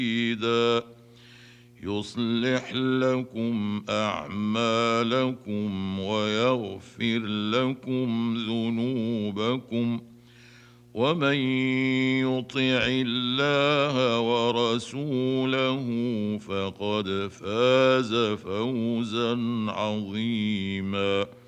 مرشدا يصلح لكم أعمالكم ويغفر لكم ذنوبكم ومن يطع الله ورسوله فقد فاز فوزا عظيما.